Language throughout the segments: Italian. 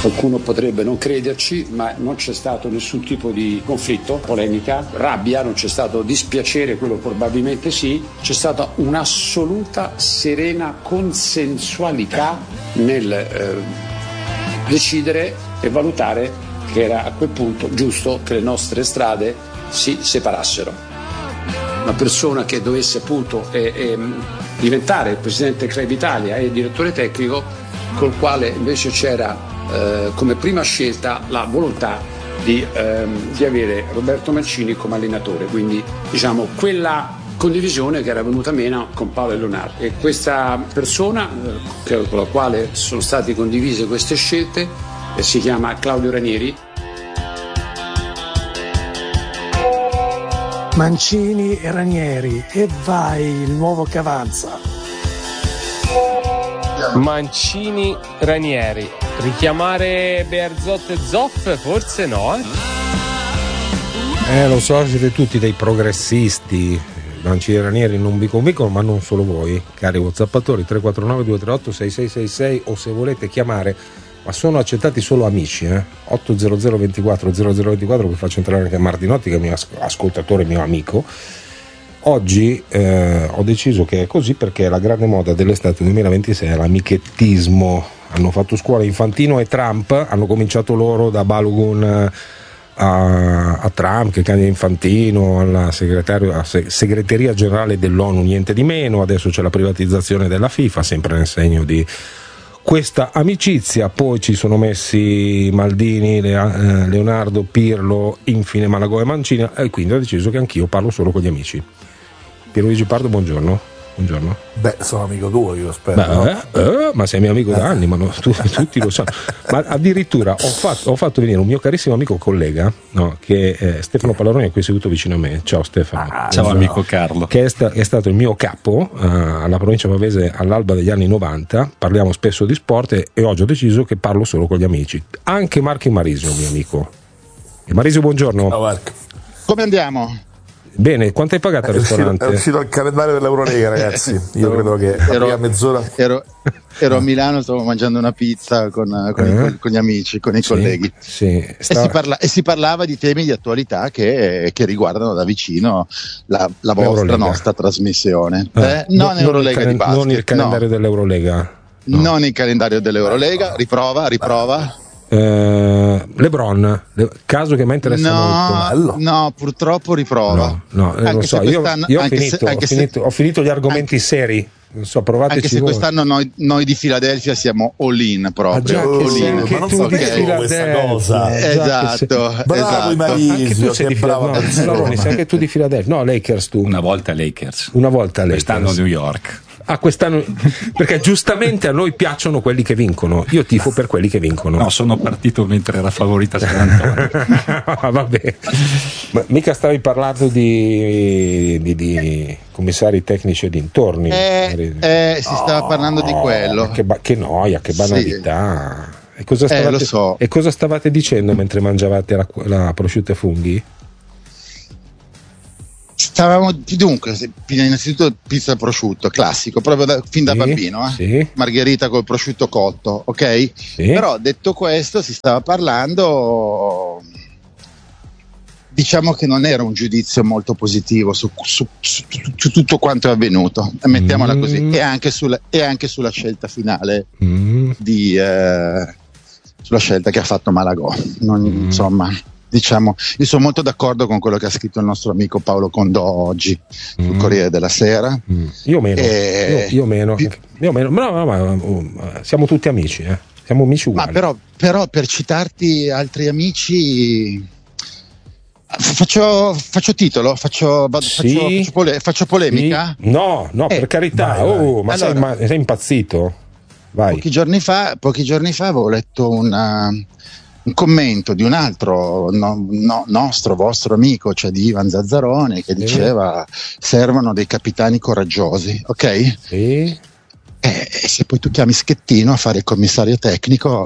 Qualcuno potrebbe non crederci, ma non c'è stato nessun tipo di conflitto, polemica, rabbia, non c'è stato dispiacere, quello probabilmente sì, c'è stata un'assoluta serena consensualità nel decidere e valutare che era a quel punto giusto che le nostre strade si separassero. Una persona che dovesse appunto diventare il presidente del Club Italia e direttore tecnico, col quale invece c'era come prima scelta la volontà di avere Roberto Mancini come allenatore, quindi diciamo quella condivisione che era venuta meno con Paolo e Leonardo. E questa persona con la quale sono state condivise queste scelte si chiama Claudio Ranieri. Mancini e Ranieri, e vai il nuovo che avanza. Mancini, Ranieri, richiamare Bearzot e Zoff? Forse no, Lo so, siete tutti dei progressisti. Mancini e Ranieri non vi convincono, ma non solo voi, cari WhatsAppatori. 349 238 6666, o se volete chiamare, ma sono accettati solo amici, 800 24 0024, che faccio entrare anche Martinotti, che è mio ascoltatore, mio amico. Oggi ho deciso che è così perché la grande moda dell'estate 2026 è l'amichettismo. Hanno fatto scuola Infantino e Trump, hanno cominciato loro da Balogun a Trump che cambia Infantino, alla segreteria generale dell'ONU, niente di meno. Adesso c'è la privatizzazione della FIFA, sempre nel segno di questa amicizia. Poi ci sono messi Maldini, Leonardo, Pirlo, infine Malagò e Mancini, e quindi ho deciso che anch'io parlo solo con gli amici. Pierluigi Pardo, buongiorno. Buongiorno. Beh, sono amico tuo, io spero. Ma sei mio amico da anni, ma tutti lo sanno. Ma addirittura ho fatto venire un mio carissimo amico collega, che è Stefano Pallaroni, qui seduto vicino a me. Ciao Stefano. Ciao amico Carlo. Che è stato il mio capo alla provincia pavese all'alba degli anni 90. Parliamo spesso di sport e oggi ho deciso che parlo solo con gli amici. Anche Marco Marisio, mio amico. Marisio, buongiorno. Ciao Marco. Come andiamo? Bene, quanto hai pagato al ristorante? È uscito il calendario dell'Eurolega, ragazzi. Io credo che la prima mezz'ora. Ero a Milano, stavo mangiando una pizza con gli amici, con i colleghi. Sì, e si parlava di temi di attualità che riguardano da vicino la nostra trasmissione. Non Eurolega di basket. Non il calendario dell'Eurolega. No. Non il calendario dell'Eurolega. Riprova. LeBron, caso che mi interessa molto. No, purtroppo riprova. No, non lo so. Io ho finito gli argomenti seri. Non so, provateci. Anche se voi. Quest'anno noi di Philadelphia siamo all in proprio. Ma non so questa cosa. Esatto. Bravo Marisio, che brava persona. Sei anche tu di Philadelphia. No, Lakers tu. Una volta Lakers. Quest'anno New York. Quest'anno, perché giustamente a noi piacciono quelli che vincono. Io tifo per quelli che vincono. No, sono partito mentre era favorita San Antonio. Vabbè, ma mica stavi parlando di commissari tecnici e dintorni. Si stava parlando di quello. Che noia, che banalità. Sì. Lo so. E cosa stavate dicendo mentre mangiavate la prosciutto e funghi? Dunque, innanzitutto pizza al prosciutto, classico, proprio fin da bambino, Sì. Margherita col prosciutto cotto, ok? Sì. Però detto questo, si stava parlando, diciamo che non era un giudizio molto positivo su tutto quanto è avvenuto, mettiamola così, e anche sulla scelta finale sulla scelta che ha fatto Malagò, insomma. Diciamo, io sono molto d'accordo con quello che ha scritto il nostro amico Paolo Condò oggi sul Corriere della Sera. Io meno. Ma siamo tutti amici, siamo amici uguali. Ma però per citarti altri amici, faccio titolo, faccio polemica? Sì. No, per carità. Vai. Ma allora, sei impazzito? Vai. Pochi giorni fa avevo letto un commento di un altro vostro amico, cioè di Ivan Zazzaroni, che diceva servono dei capitani coraggiosi, ok? Sì. E se poi tu chiami Schettino a fare il commissario tecnico,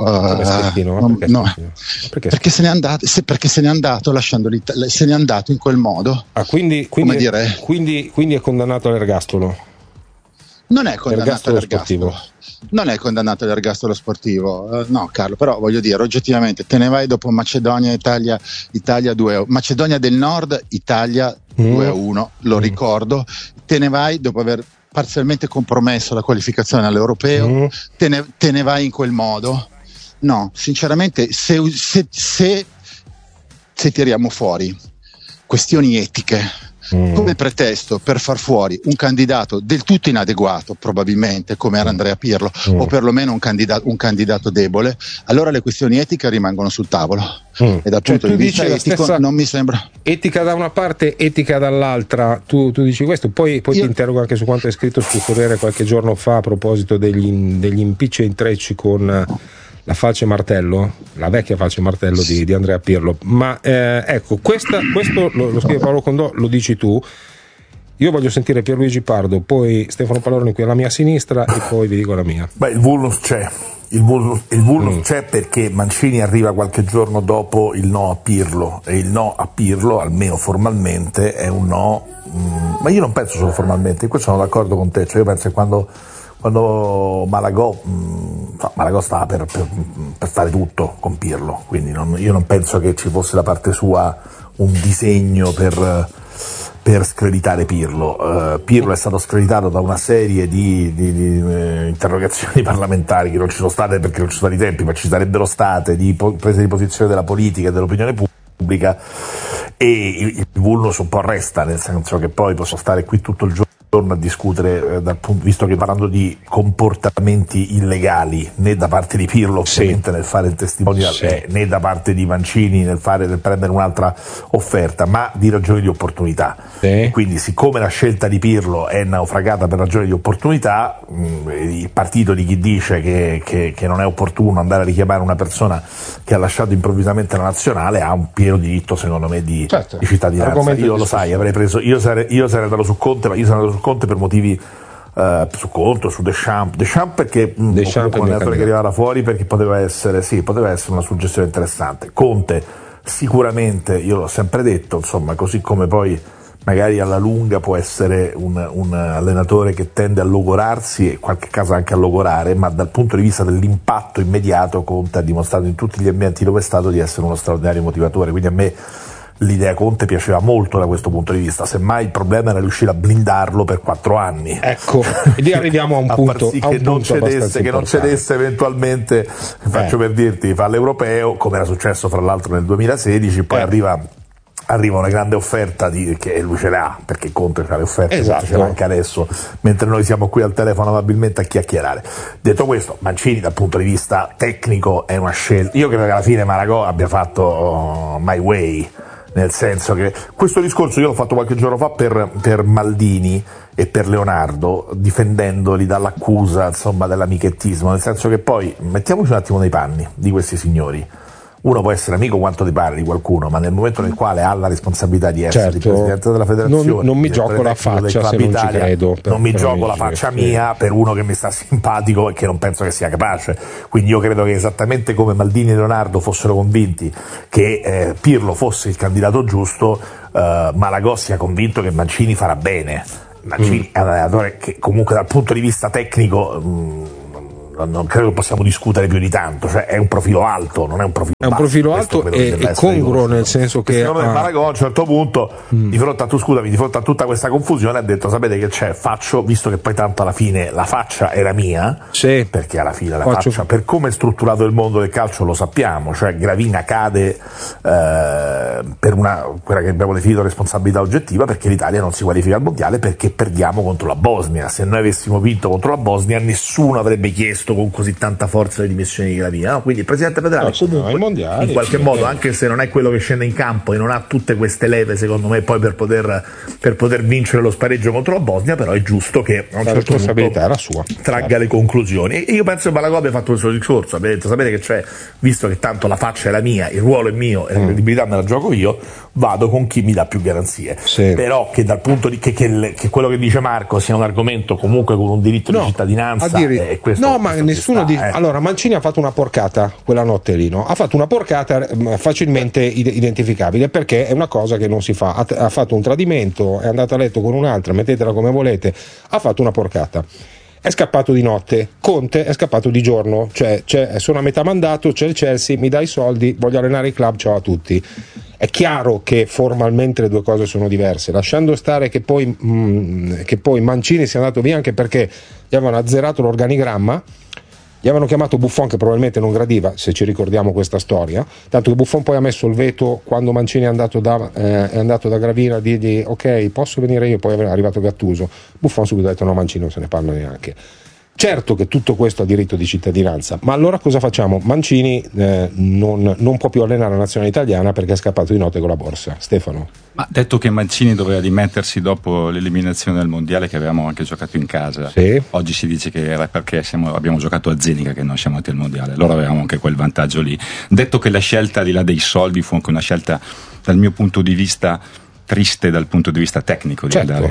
perché se n'è andato lasciandoli, se n'è andato in quel modo. Quindi è condannato all'ergastolo? Non è condannato all'ergastolo. Non è condannato all'ergastolo sportivo, no Carlo, però voglio dire, oggettivamente te ne vai dopo Macedonia, Italia 2-1, Macedonia del Nord, Italia 2-1, lo ricordo, te ne vai dopo aver parzialmente compromesso la qualificazione all'europeo, te ne vai in quel modo. No, sinceramente se tiriamo fuori questioni etiche come pretesto per far fuori un candidato del tutto inadeguato, probabilmente come era Andrea Pirlo, o perlomeno un candidato debole, allora le questioni etiche rimangono sul tavolo. E dal punto di vista etico non mi sembra. Etica da una parte, etica dall'altra, tu dici questo, poi ti interrogo anche su quanto hai scritto sul Corriere qualche giorno fa a proposito degli impicci e intrecci con la falce martello, la vecchia falce martello di Andrea Pirlo. Ma ecco, questo lo scrive Paolo Condò, lo dici tu. Io voglio sentire Pierluigi Pardo, poi Stefano Palloroni qui alla mia sinistra e poi vi dico la mia. Beh, il vulnus c'è. Il vulnus c'è perché Mancini arriva qualche giorno dopo il no a Pirlo, e il no a Pirlo, almeno formalmente, è un no, ma io non penso solo formalmente, in questo sono d'accordo con te, cioè io penso che quando Malagò stava per fare tutto con Pirlo, quindi io non penso che ci fosse da parte sua un disegno per screditare Pirlo. Pirlo è stato screditato da una serie di interrogazioni parlamentari che non ci sono state perché non ci sono stati i tempi, ma ci sarebbero state, di prese di posizione della politica e dell'opinione pubblica, e il vulnus un po' resta, nel senso che poi posso stare qui tutto il giorno a discutere, visto che parlando di comportamenti illegali né da parte di Pirlo ovviamente nel fare il testimonial, né da parte di Mancini nel prendere un'altra offerta, ma di ragioni di opportunità. Quindi siccome la scelta di Pirlo è naufragata per ragioni di opportunità, il partito di chi dice che non è opportuno andare a richiamare una persona che ha lasciato improvvisamente la nazionale ha un pieno diritto, secondo me, di cittadinanza. Io lo sai, avrei preso, io sarei andato su Conte, ma io sarei andato su Conte per motivi su Conte, su Deschamps perché un allenatore che arrivava fuori, perché poteva essere una suggestione interessante. Conte sicuramente, io l'ho sempre detto, insomma, così come poi magari alla lunga può essere un allenatore che tende a logorarsi e in qualche caso anche a logorare, ma dal punto di vista dell'impatto immediato Conte ha dimostrato in tutti gli ambienti dove è stato di essere uno straordinario motivatore, quindi a me l'idea Conte piaceva molto da questo punto di vista, semmai il problema era riuscire a blindarlo per 4 anni. Ecco, e lì arriviamo a un punto che non cedesse eventualmente, faccio per dirti, fa l'europeo, come era successo fra l'altro nel 2016, poi arriva una grande offerta che lui ce l'ha, perché Conte c'ha le offerte, ce l'ha anche adesso, mentre noi siamo qui al telefono amabilmente a chiacchierare. Detto questo, Mancini dal punto di vista tecnico è una scelta, io credo che alla fine Malagò abbia fatto my way, nel senso che questo discorso io l'ho fatto qualche giorno fa per Maldini e per Leonardo, difendendoli dall'accusa, insomma, dell'amichettismo, nel senso che poi mettiamoci un attimo nei panni di questi signori. Uno può essere amico quanto ti pare di qualcuno, ma nel momento nel quale ha la responsabilità di essere il presidente della federazione, non mi gioco la faccia se non ci credo. Non mi gioco la faccia mia per uno che mi sta simpatico e che non penso che sia capace. Quindi io credo che esattamente come Maldini e Leonardo fossero convinti che Pirlo fosse il candidato giusto, Malagò sia convinto che Mancini farà bene. Mancini è un allenatore che comunque dal punto di vista tecnico non credo che possiamo discutere più di tanto, cioè è un profilo alto, non è un profilo basso. È un profilo alto e congruo, nel senso che secondo me Malagò a un certo punto di fronte a tutta questa confusione ha detto: sapete che c'è, visto che poi tanto alla fine la faccia era mia, perché alla fine la faccia, per come è strutturato il mondo del calcio lo sappiamo, cioè Gravina cade per quella che abbiamo definito responsabilità oggettiva, perché l'Italia non si qualifica al mondiale perché perdiamo contro la Bosnia. Se noi avessimo vinto contro la Bosnia nessuno avrebbe chiesto con così tanta forza le dimissioni di Gravina, no? Quindi il presidente federale comunque in qualche modo, anche se non è quello che scende in campo e non ha tutte queste leve secondo me poi per poter vincere lo spareggio contro la Bosnia, però è giusto che a un certo punto era sua, tragga le conclusioni. E io penso che Malagò abbia fatto questo discorso, abbia detto: sapete che c'è, visto che tanto la faccia è la mia, il ruolo è mio e la credibilità me la gioco io, vado con chi mi dà più garanzie. Però che dal punto di che quello che dice Marco sia un argomento comunque con un diritto di cittadinanza, nessuno dice. Allora Mancini ha fatto una porcata quella notte lì, no? Ha fatto una porcata facilmente identificabile, perché è una cosa che non si fa. Ha fatto un tradimento, è andato a letto con un'altra, mettetela come volete, ha fatto una porcata. è scappato di notte, Conte è scappato di giorno, cioè sono a metà mandato, c'è il Chelsea, mi dai i soldi, voglio allenare il club, ciao a tutti. È chiaro che formalmente le due cose sono diverse, lasciando stare che poi Mancini sia andato via anche perché gli avevano azzerato l'organigramma, gli avevano chiamato Buffon che probabilmente non gradiva, se ci ricordiamo questa storia, tanto che Buffon poi ha messo il veto quando Mancini è andato da Gravina a dirgli ok posso venire io, poi è arrivato Gattuso, Buffon subito ha detto no, Mancini non se ne parla neanche. Certo che tutto questo ha diritto di cittadinanza, ma allora cosa facciamo? Mancini non può più allenare la nazionale italiana perché è scappato di notte con la borsa. Stefano? Ma detto che Mancini doveva dimettersi dopo l'eliminazione del mondiale, che avevamo anche giocato in casa, sì. Oggi si dice che era perché abbiamo giocato a Zenica che non siamo andati al mondiale, allora avevamo anche quel vantaggio lì. Detto che la scelta di là dei soldi fu anche una scelta dal mio punto di vista triste dal punto di vista tecnico, di andare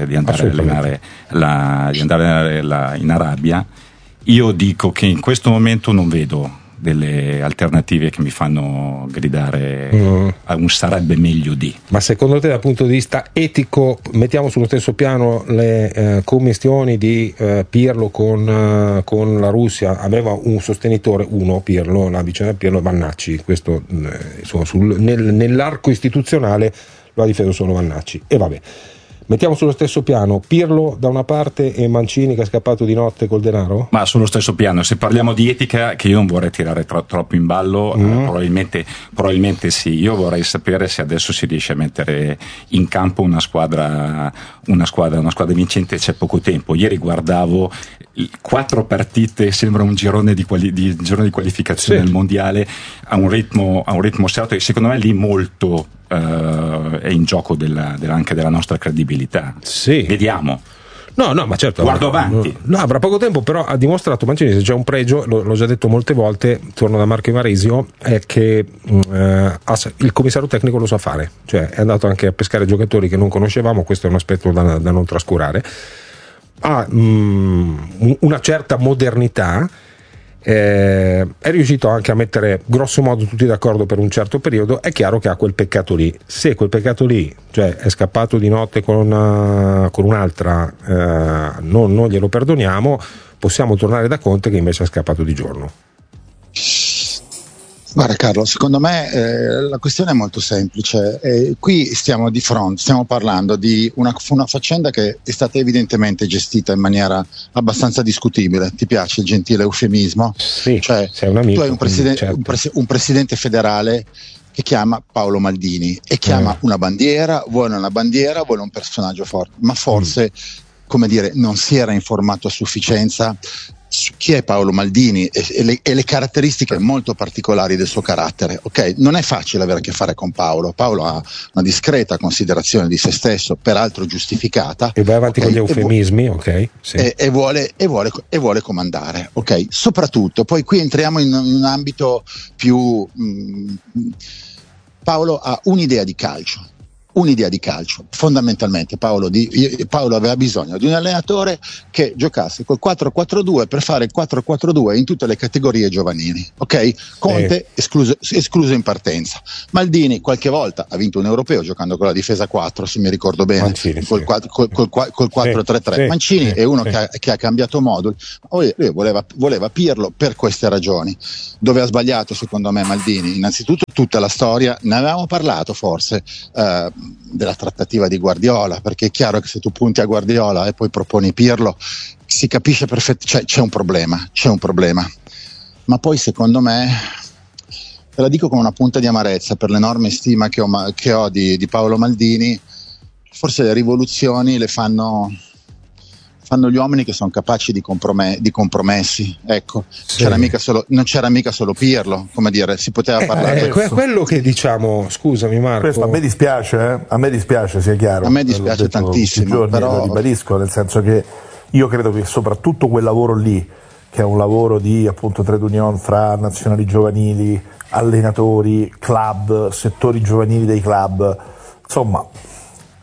a allenare in Arabia. Io dico che in questo momento non vedo delle alternative che mi fanno gridare a un sarebbe meglio di. Ma secondo te dal punto di vista etico mettiamo sullo stesso piano le commissioni di Pirlo con la Russia? Aveva un sostenitore, Pirlo, la vicenda Pirlo, Vannacci, questo nell'arco istituzionale lo ha difeso solo Vannacci, e vabbè, mettiamo sullo stesso piano Pirlo da una parte e Mancini che è scappato di notte col denaro? Ma sullo stesso piano, se parliamo di etica, che io non vorrei tirare troppo in ballo, probabilmente sì. Io vorrei sapere se adesso si riesce a mettere in campo una squadra vincente. C'è poco tempo. Ieri guardavo 4 partite, sembra un girone di qualificazione del mondiale a un ritmo serrato, e secondo me lì molto è in gioco anche della nostra credibilità. Sì. Vediamo. No, ma certo. Guardo avanti. No, avrà poco tempo, però ha dimostrato Mancini, se c'è un pregio, l'ho già detto molte volte, torno da Marco Ivaresio, è che il commissario tecnico lo sa fare, cioè è andato anche a pescare giocatori che non conoscevamo, questo è un aspetto da non trascurare. Ha una certa modernità, è riuscito anche a mettere grosso modo tutti d'accordo per un certo periodo. È chiaro che ha quel peccato lì, se quel peccato lì, cioè è scappato di notte con un'altra, non glielo perdoniamo, possiamo tornare da Conte che invece è scappato di giorno. Guarda Carlo, secondo me la questione è molto semplice. Qui stiamo parlando di una faccenda che è stata evidentemente gestita in maniera abbastanza discutibile. Ti piace il gentile eufemismo? Sì, cioè, sei un amico. Tu hai un presidente federale che chiama Paolo Maldini e chiama una bandiera, vuole un personaggio forte, ma forse, come dire, non si era informato a sufficienza su chi è Paolo Maldini e le caratteristiche molto particolari del suo carattere. Ok, non è facile avere a che fare con Paolo. Paolo ha una discreta considerazione di se stesso, peraltro giustificata, e vai avanti con gli eufemismi, ok? Sì. E vuole comandare, ok? Soprattutto, poi qui entriamo in un ambito più Paolo ha un'idea di calcio, fondamentalmente. Paolo aveva bisogno di un allenatore che giocasse col 4-4-2 per fare il 4-4-2 in tutte le categorie giovanili, ok? Conte escluso in partenza. Maldini qualche volta ha vinto un europeo giocando con la difesa 4, se mi ricordo bene, Mancini, col 4-3-3. Mancini è uno che ha cambiato moduli. Lui voleva Pirlo per queste ragioni. Dove ha sbagliato secondo me Maldini? Innanzitutto tutta la storia, ne avevamo parlato forse, della trattativa di Guardiola, perché è chiaro che se tu punti a Guardiola e poi proponi Pirlo si capisce perfettamente, c'è un problema, ma poi secondo me, te la dico con una punta di amarezza per l'enorme stima che ho di Paolo Maldini, forse le rivoluzioni le fanno gli uomini che sono capaci di compromessi, ecco. Sì. Non c'era mica solo Pirlo, come dire, si poteva parlare. È quello che diciamo, scusami Marco. Questo a me dispiace, sia chiaro. A me dispiace tantissimo, però lo ribadisco, nel senso che io credo che soprattutto quel lavoro lì, che è un lavoro di appunto trade union fra nazionali giovanili, allenatori, club, settori giovanili dei club, insomma,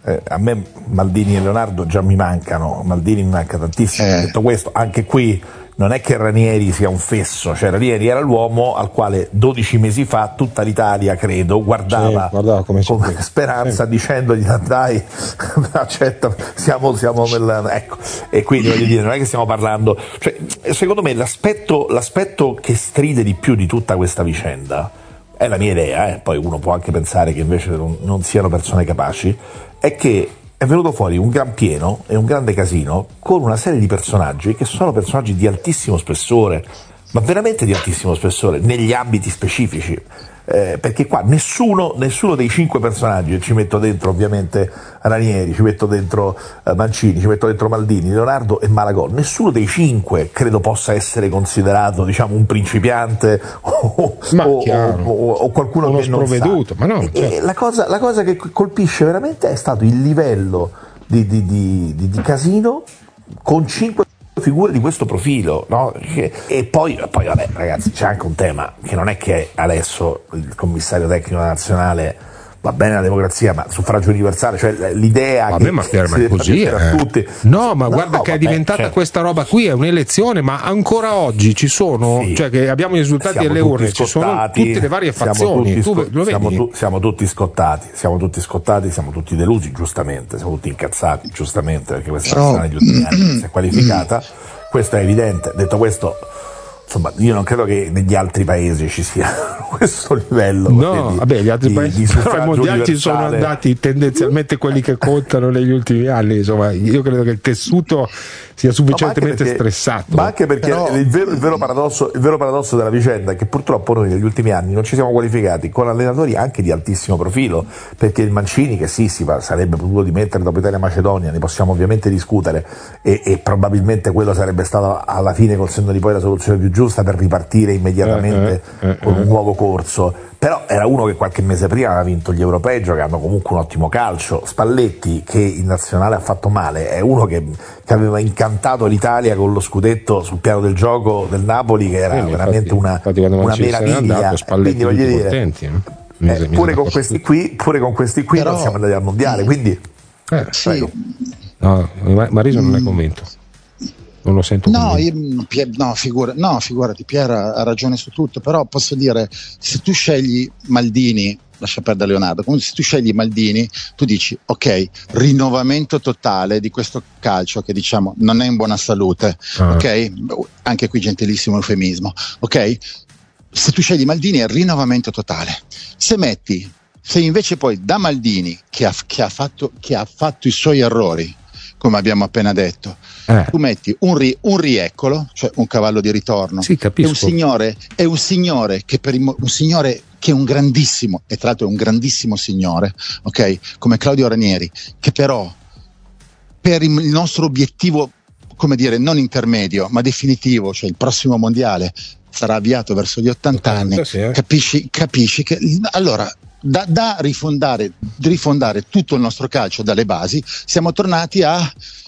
a me Maldini e Leonardo già mi mancano, Maldini mi manca tantissimo. Detto questo, anche qui non è che Ranieri sia un fesso, cioè Ranieri era l'uomo al quale 12 mesi fa tutta l'Italia, credo, guardava come speranza, dicendogli dai, accetta, siamo ecco. E quindi voglio dire, non è che stiamo parlando, cioè, secondo me l'aspetto che stride di più di tutta questa vicenda, è la mia idea, poi uno può anche pensare che invece non siano persone capaci, è che è venuto fuori un gran pieno e un grande casino con una serie di personaggi che sono personaggi di altissimo spessore, ma veramente di altissimo spessore negli ambiti specifici, perché qua nessuno dei 5 personaggi, ci metto dentro ovviamente Ranieri, ci metto dentro Mancini, ci metto dentro Maldini, Leonardo e Malagò, nessuno dei 5 credo possa essere considerato, diciamo, un principiante o qualcuno uno che non sprovveduto, sa. Ma no, e la cosa che colpisce veramente è stato il livello di casino con 5 figure di questo profilo, no? E poi vabbè, ragazzi, c'è anche un tema che non è che adesso il commissario tecnico nazionale va bene la democrazia, ma suffragio universale, cioè l'idea vabbè, ma è così, tutti. No, ma guarda che è diventata questa roba qui, è un'elezione, ma ancora oggi ci sono, cioè che abbiamo i risultati delle urne, ci sono tutte le varie fazioni, siamo tutti scottati, siamo tutti delusi, giustamente, siamo tutti incazzati, giustamente, perché questa nazione negli ultimi anni si è qualificata, questo è evidente. Detto questo, insomma, io non credo che negli altri paesi ci sia questo livello. No, vabbè, gli altri paesi ai mondiali ci sono andati tendenzialmente quelli che contano negli ultimi anni. Insomma, io credo che il tessuto sia sufficientemente stressato. Ma anche perché il vero paradosso della vicenda è che purtroppo noi negli ultimi anni non ci siamo qualificati con allenatori anche di altissimo profilo, perché il Mancini, che sarebbe potuto dimettere dopo Italia-Macedonia, ne possiamo ovviamente discutere, e probabilmente quello sarebbe stato alla fine, col senno di poi, la soluzione più giusta per ripartire immediatamente con un nuovo corso, però era uno che qualche mese prima aveva vinto gli europei giocando comunque un ottimo calcio. Spalletti, che in nazionale ha fatto male, è uno che aveva incantato l'Italia con lo scudetto sul piano del gioco del Napoli, che era veramente una meraviglia. Quindi voglio dire, contenti, pure con questi qui però, non siamo andati al mondiale, quindi no, Mariso non è convinto. Non lo sento. Figurati, Pier ha ragione su tutto, però posso dire, se tu scegli Maldini, lascia perdere Leonardo, comunque se tu scegli Maldini, tu dici ok, rinnovamento totale di questo calcio che diciamo non è in buona salute, ok? Anche qui gentilissimo eufemismo, ok? Se tu scegli Maldini è rinnovamento totale. Se invece poi da Maldini che ha fatto i suoi errori, come abbiamo appena detto, tu metti un rieccolo, cioè un cavallo di ritorno, è un signore che un signore che è un grandissimo, e tra l'altro è un grandissimo signore, ok, come Claudio Ranieri, che però per il nostro obiettivo, come dire, non intermedio ma definitivo, cioè il prossimo mondiale sarà avviato verso gli 80 anni, capisci che allora da rifondare tutto il nostro calcio dalle basi, siamo tornati a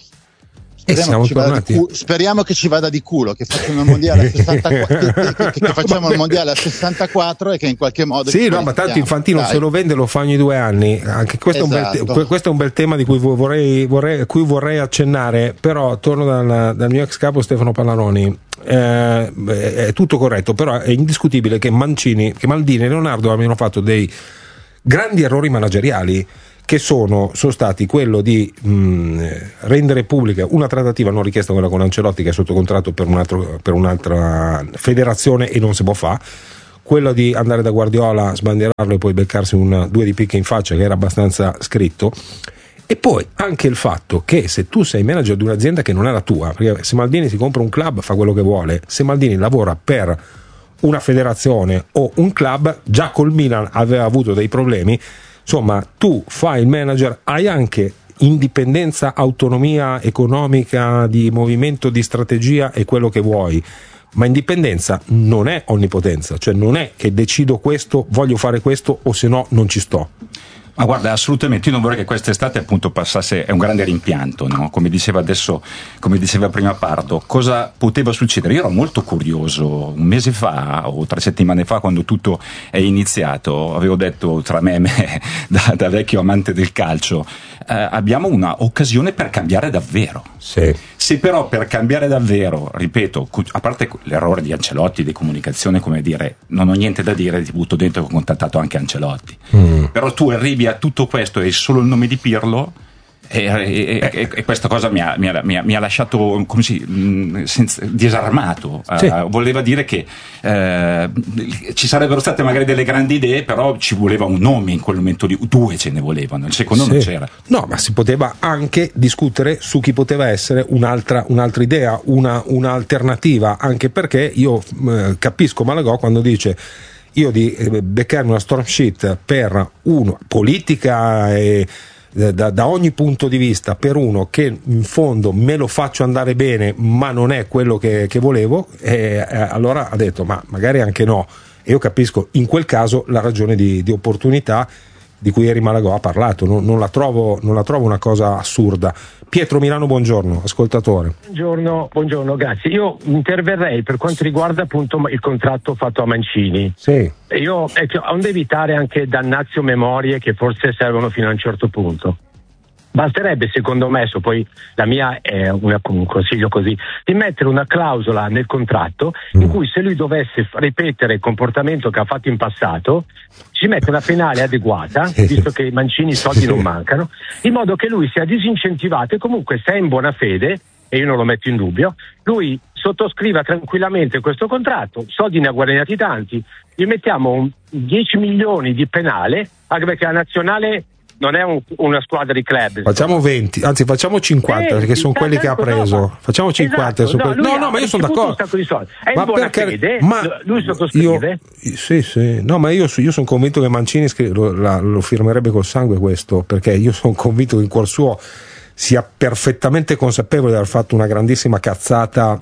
speriamo che ci vada di culo, che facciamo il mondiale a 64, che facciamo il mondiale a 64 e che in qualche modo ma tanto Infantino se lo vende lo fa ogni 2 anni. Anche questo, questo è un bel tema di cui vorrei accennare, però torno dal mio ex capo Stefano Pallaroni. È tutto corretto, però è indiscutibile che Maldini e Leonardo abbiano fatto dei grandi errori manageriali, che sono stati quello di rendere pubblica una trattativa non richiesta, quella con Ancelotti, che è sotto contratto per un'altra federazione e non si può fare, quello di andare da Guardiola, sbandierarlo e poi beccarsi 2 di picche in faccia, che era abbastanza scritto, e poi anche il fatto che se tu sei manager di un'azienda che non è la tua, perché se Maldini si compra un club fa quello che vuole, se Maldini lavora per una federazione o un club, già col Milan aveva avuto dei problemi. Insomma, tu fai il manager, hai anche indipendenza, autonomia economica, di movimento, di strategia e quello che vuoi, ma indipendenza non è onnipotenza, cioè non è che decido questo, voglio fare questo o se no non ci sto. Ma guarda, assolutamente, io non vorrei che quest'estate appunto passasse, è un grande rimpianto, no? Come diceva prima Pardo, cosa poteva succedere? Io ero molto curioso, un mese fa o 3 settimane fa, quando tutto è iniziato, avevo detto tra me e me, da vecchio amante del calcio, abbiamo una occasione per cambiare davvero. Sì. Se però per cambiare davvero, ripeto, a parte l'errore di Ancelotti di comunicazione, come dire, non ho niente da dire, ti butto dentro che ho contattato anche Ancelotti, però tu arrivi a tutto questo e solo il nome di Pirlo e questa cosa mi ha lasciato disarmato. Sì. Voleva dire che ci sarebbero state magari delle grandi idee, però ci voleva un nome in quel momento lì, 2 ce ne volevano, il secondo non c'era. No, ma si poteva anche discutere su chi poteva essere un'altra idea, un'alternativa, anche perché io capisco Malagò quando dice: io di beccarmi una storm sheet per uno politica e da ogni punto di vista, per uno che in fondo me lo faccio andare bene ma non è quello che volevo, allora ha detto ma magari anche no, e io capisco in quel caso la ragione di opportunità di cui ieri Malagò ha parlato, non la trovo una cosa assurda. Pietro Milano, buongiorno, ascoltatore. Buongiorno, grazie. Io interverrei per quanto riguarda appunto il contratto fatto a Mancini. Sì. Io onde evitare anche dannazio memorie che forse servono fino a un certo punto. Basterebbe, secondo me, poi la mia è un consiglio così, di mettere una clausola nel contratto in cui se lui dovesse ripetere il comportamento che ha fatto in passato, ci mette una penale adeguata, visto che Mancini i soldi non mancano, in modo che lui sia disincentivato e comunque se è in buona fede, e io non lo metto in dubbio, lui sottoscriva tranquillamente questo contratto, soldi ne ha guadagnati tanti, gli mettiamo 10 milioni di penale, anche perché la nazionale non è una squadra di club. Facciamo 20, anzi facciamo 50, perché sono quelli che ha preso. No, facciamo 50 esatto, su no, ma io sono d'accordo. È in buona fede, lui sottoscrive. Sì. No, ma io sono convinto che Mancini lo firmerebbe col sangue questo, perché io sono convinto che in cuor suo sia perfettamente consapevole di aver fatto una grandissima cazzata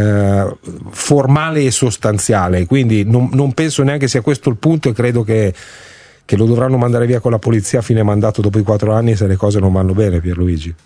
formale e sostanziale, quindi non penso neanche sia questo il punto, e credo che lo dovranno mandare via con la polizia a fine mandato dopo i 4 anni se le cose non vanno bene, Pierluigi.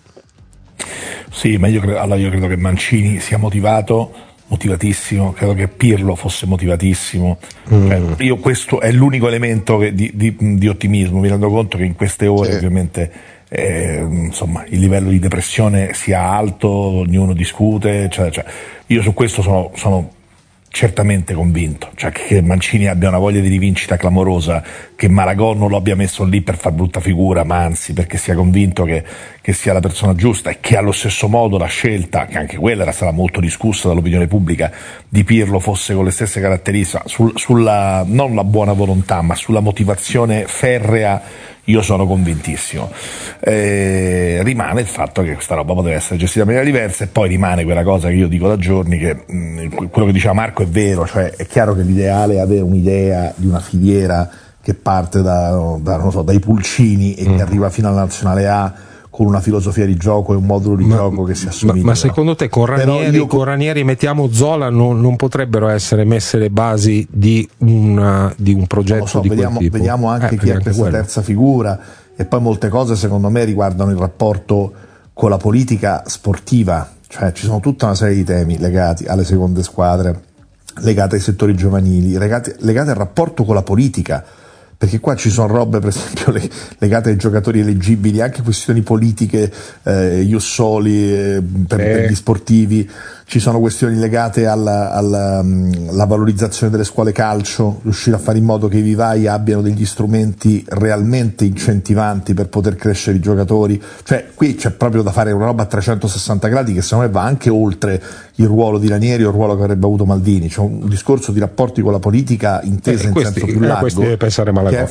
Sì, ma io credo che Mancini sia motivatissimo, credo che Pirlo fosse motivatissimo. Io questo è l'unico elemento di ottimismo. Mi rendo conto che in queste ore ovviamente insomma il livello di depressione sia alto, ognuno discute, cioè. Io su questo sono certamente convinto, cioè che Mancini abbia una voglia di rivincita clamorosa, che Malagò non lo abbia messo lì per far brutta figura, ma anzi perché sia convinto che sia la persona giusta, e che allo stesso modo la scelta, che anche quella era stata molto discussa dall'opinione pubblica, di Pirlo fosse con le stesse caratteristiche, sulla non la buona volontà ma sulla motivazione ferrea. Io sono convintissimo. Rimane il fatto che questa roba poteva essere gestita in maniera diversa, e poi rimane quella cosa che io dico da giorni, che quello che diceva Marco è vero, cioè è chiaro che l'ideale è avere un'idea di una filiera che parte dai pulcini e che arriva fino alla nazionale A, con una filosofia di gioco e un modulo di gioco che si assomiglia. Ma secondo te con Ranieri mettiamo Zola, non potrebbero essere messe le basi di un progetto di quel tipo? Vediamo anche chi è questa terza figura, e poi molte cose secondo me riguardano il rapporto con la politica sportiva, cioè ci sono tutta una serie di temi legati alle seconde squadre, legati ai settori giovanili, legati al rapporto con la politica, perché qua ci sono robe per esempio legate ai giocatori eleggibili, anche questioni politiche, ius soli per gli sportivi, ci sono questioni legate alla valorizzazione delle scuole calcio, riuscire a fare in modo che i vivai abbiano degli strumenti realmente incentivanti per poter crescere i giocatori, cioè qui c'è proprio da fare una roba a 360 gradi che secondo me va anche oltre il ruolo di Ranieri o il ruolo che avrebbe avuto Maldini, c'è un discorso di rapporti con la politica intesa in senso più largo, che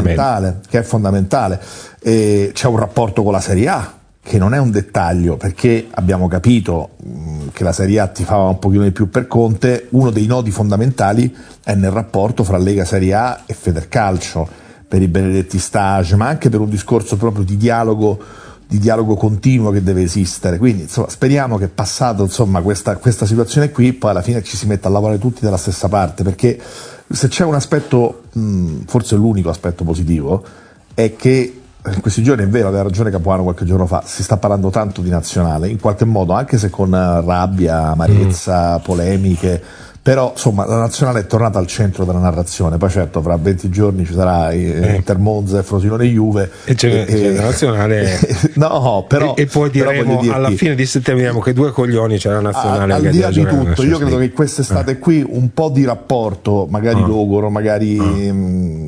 è fondamentale. E c'è un rapporto con la Serie A che non è un dettaglio, perché abbiamo capito che la Serie A tifava un pochino di più per Conte. Uno dei nodi fondamentali è nel rapporto fra Lega Serie A e Federcalcio, per i benedetti stage, ma anche per un discorso proprio di dialogo continuo che deve esistere. Quindi insomma, speriamo che passato questa situazione qui, poi alla fine ci si metta a lavorare tutti dalla stessa parte, perché se c'è un aspetto, forse l'unico aspetto positivo, è che in questi giorni è vero, aveva ragione Capuano qualche giorno fa, si sta parlando tanto di nazionale, in qualche modo, anche se con rabbia, amarezza, polemiche, però insomma la nazionale è tornata al centro della narrazione. Poi certo fra 20 giorni ci sarà Inter Monza e Frosinone Juve e c'è la nazionale no, però, e poi diremo alla fine di settembre che due coglioni c'è la nazionale. Al di là di tutto, io credo che quest'estate qui un po' di rapporto magari logoro, magari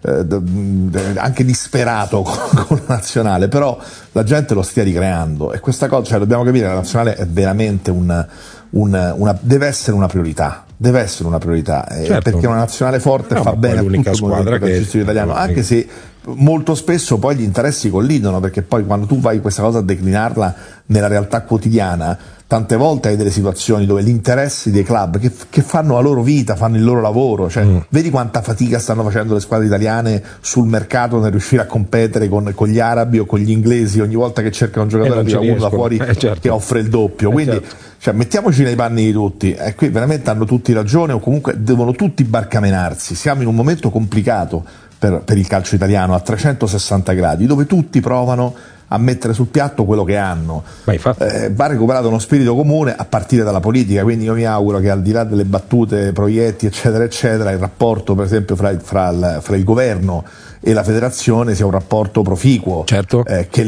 anche disperato con la nazionale, però la gente lo stia ricreando, e questa cosa, cioè, dobbiamo capire che la nazionale è veramente deve essere una priorità, certo. Perché una nazionale forte fa bene a tutto il movimento calcistico italiano, anche se molto spesso poi gli interessi collidono, perché poi quando tu vai questa cosa a declinarla nella realtà quotidiana, tante volte hai delle situazioni dove gli interessi dei club che fanno la loro vita, fanno il loro lavoro, cioè vedi quanta fatica stanno facendo le squadre italiane sul mercato nel riuscire a competere con gli arabi o con gli inglesi, ogni volta che cercano un giocatore arriva uno da fuori certo. che offre il doppio, quindi certo. Cioè, mettiamoci nei panni di tutti, e qui veramente hanno tutti ragione, o comunque devono tutti barcamenarsi. Siamo in un momento complicato per il calcio italiano a 360 gradi, dove tutti provano a mettere sul piatto quello che hanno. Va recuperato uno spirito comune a partire dalla politica, quindi io mi auguro che al di là delle battute, proietti eccetera eccetera, il rapporto per esempio fra il governo e la federazione sia un rapporto proficuo, certo.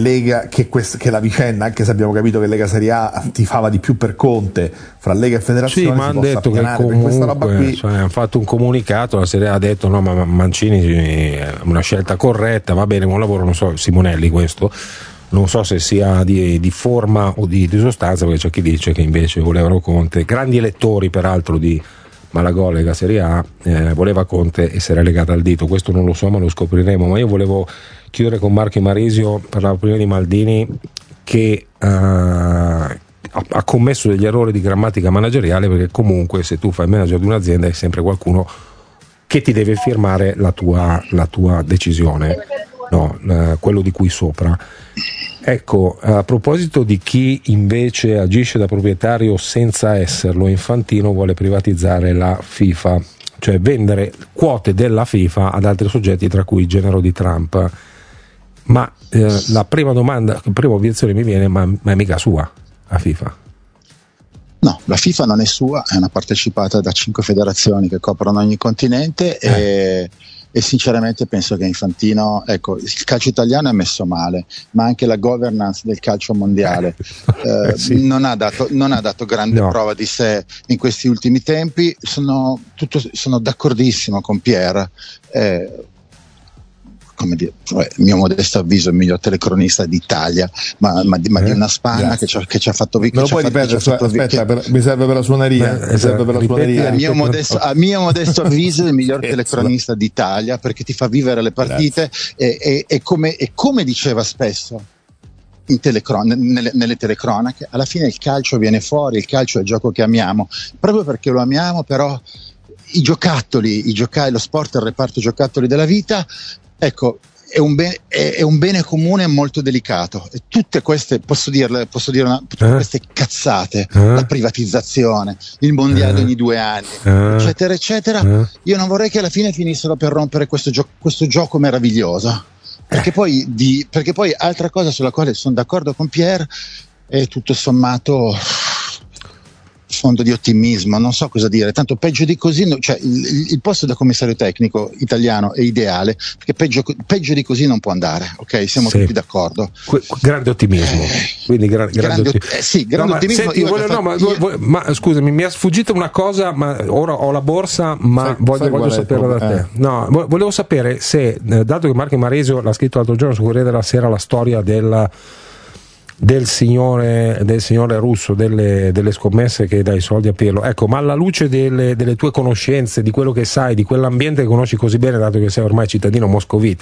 Che la vicenda, anche se abbiamo capito che Lega Serie A tifava di più per Conte, fra Lega e federazione, sì, ma hanno detto che comunque questa roba qui, hanno fatto un comunicato, la Serie A ha detto no, ma Mancini è una scelta corretta, va bene, buon lavoro, non so, Simonelli questo, non so se sia di forma o di sostanza, perché c'è chi dice che invece volevano Conte, grandi elettori peraltro di Malagò, Lega Serie A, voleva Conte essere legata al dito, questo non lo so ma lo scopriremo. Ma io volevo chiudere con Marco Marisio, parlavo prima di Maldini che ha commesso degli errori di grammatica manageriale, perché comunque se tu fai il manager di un'azienda è sempre qualcuno che ti deve firmare la tua decisione, no, quello di cui sopra. Ecco, a proposito di chi invece agisce da proprietario senza esserlo, Infantino vuole privatizzare la FIFA, cioè vendere quote della FIFA ad altri soggetti, tra cui il genero di Trump. Ma la prima obiezione mi viene, ma è mica sua la FIFA? No, la FIFA non è sua, è una partecipata da 5 federazioni che coprono ogni continente e sinceramente penso che Infantino, ecco, il calcio italiano è messo male, ma anche la governance del calcio mondiale sì. non ha dato grande prova di sé in questi ultimi tempi. Sono d'accordissimo con Pierre, come dire, mio modesto avviso il miglior telecronista d'Italia, ma di una spanna che ci ha fatto me lo puoi ripetere? Aspetta, mi serve per la suoneria. A mio modesto avviso il miglior telecronista d'Italia, perché ti fa vivere le partite e come diceva spesso nelle telecronache, alla fine il calcio viene fuori, il calcio è il gioco che amiamo, proprio perché lo amiamo. Però i giocattoli, lo sport è il reparto giocattoli della vita. Ecco, è un bene comune molto delicato, e tutte queste, posso dire queste cazzate, la privatizzazione, il mondiale ogni 2 anni, eccetera eccetera, io non vorrei che alla fine finissero per rompere questo gioco meraviglioso, perché poi altra cosa sulla quale sono d'accordo con Pierre è tutto sommato fondo di ottimismo, non so cosa dire, tanto peggio di così, cioè il posto da commissario tecnico italiano è ideale, perché peggio di così non può andare, ok? Siamo tutti d'accordo. Grande ottimismo, quindi grande ottimismo. Senti, ma scusami, mi è sfuggita una cosa, ma ora ho la borsa, ma voglio saperla da te. No, volevo sapere se, dato che Marco Maresio l'ha scritto l'altro giorno su Corriere della Sera, la storia del signore russo delle scommesse che dà i soldi a Pirlo, ecco, ma alla luce delle tue conoscenze, di quello che sai, di quell'ambiente che conosci così bene, dato che sei ormai cittadino moscovita,